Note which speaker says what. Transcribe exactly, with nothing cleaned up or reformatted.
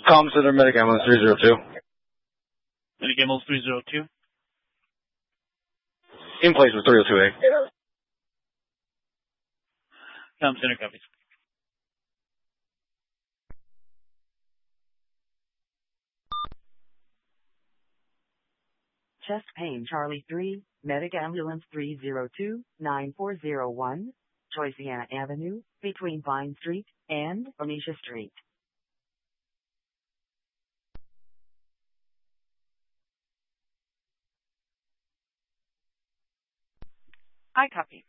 Speaker 1: Comm Center, Medic Ambulance three zero two.
Speaker 2: Medic Ambulance three zero two.
Speaker 1: In place with three oh two A.
Speaker 2: Comm Center copies.
Speaker 3: Chest pain, Charlie three, Medic Ambulance three zero two, nine four zero one, Choiceana Avenue, between Vine Street and Onisha Street.
Speaker 4: I copy.